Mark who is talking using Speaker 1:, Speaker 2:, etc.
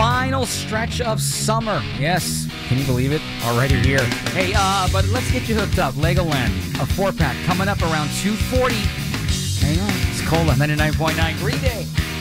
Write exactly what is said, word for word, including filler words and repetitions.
Speaker 1: final stretch of summer. Yes, can you believe it? Already here. Hey, uh, but let's get you hooked up. Legoland, a four-pack coming up around two forty. Hang on. It's Cola, ninety-nine point nine Green Day.